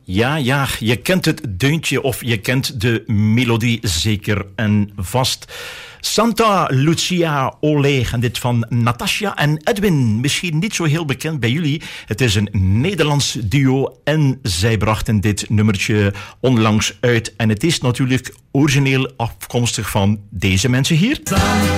Ja, je kent het deuntje of je kent de melodie zeker en vast. Santa Lucia Olé en dit van Natasja en Edwin. Misschien niet zo heel bekend bij jullie. Het is een Nederlands duo en zij brachten dit nummertje onlangs uit. En het is natuurlijk origineel afkomstig van deze mensen hier.